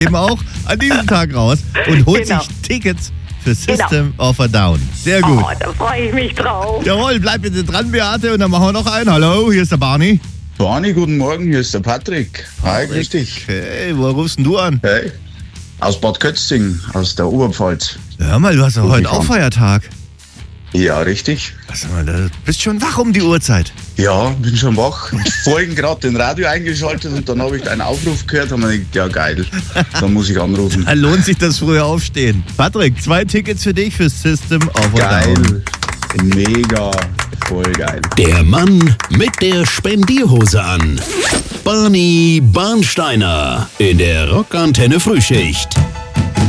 eben auch an diesem Tag raus und holt sich Tickets für System of a Down. Sehr gut. Oh, da freue ich mich drauf. Jawohl, bleib bitte dran, Beate, und dann machen wir noch einen. Hallo, hier ist der Barney. Barney, guten Morgen, hier ist der Patrick. Hi, grüß dich. Hey, wo rufst denn du an? Hey, aus Bad Kötzing, aus der Oberpfalz. Hör mal, du hast doch heute auch Feiertag. Ja, richtig. Sag mal, du bist schon wach um die Uhrzeit. Ja, bin schon wach. Ich vorhin gerade den Radio eingeschaltet und dann habe ich deinen Aufruf gehört und mir gedacht, ja geil, dann muss ich anrufen. Da lohnt sich das früher aufstehen. Patrick, 2 Tickets für dich für System of a Down. Geil, mega, voll geil. Der Mann mit der Spendierhose an. Barney Barnsteiner in der Rockantenne Frühschicht.